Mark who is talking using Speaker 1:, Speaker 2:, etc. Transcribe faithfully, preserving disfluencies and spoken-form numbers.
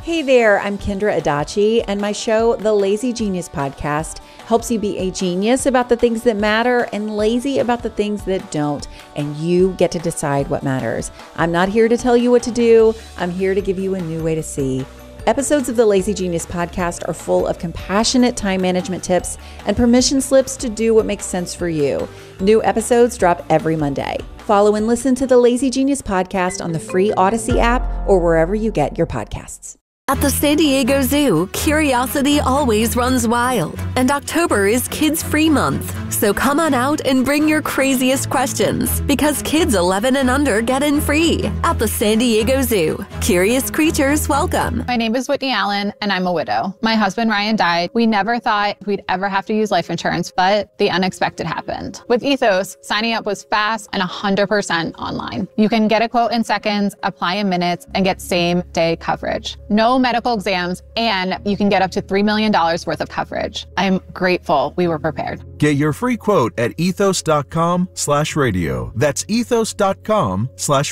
Speaker 1: Hey there, I'm Kendra Adachi, and my show, The Lazy Genius Podcast, helps you be a genius about the things that matter and lazy about the things that don't, and you get to decide what matters. I'm not here to tell you what to do. I'm here to give you a new way to see. Episodes of the Lazy Genius Podcast are full of compassionate time management tips and permission slips to do what makes sense for you. New episodes drop every Monday. Follow and listen to the Lazy Genius Podcast on the free Odyssey app or wherever you get your podcasts.
Speaker 2: At the San Diego Zoo, curiosity always runs wild, and October is Kids Free Month. So come on out and bring your craziest questions, because kids eleven and under get in free at the San Diego Zoo. Curious creatures welcome.
Speaker 3: My name is Whitney Allen, and I'm a widow. My husband, Ryan, died. We never thought we'd ever have to use life insurance, but the unexpected happened. With Ethos, signing up was fast and one hundred percent online. You can get a quote in seconds, apply in minutes, and get same-day coverage. No medical exams, and you can get up to three million dollars worth of coverage. I'm grateful we were prepared.
Speaker 4: Get your free quote at ethos.com slash radio. That's ethos.com slash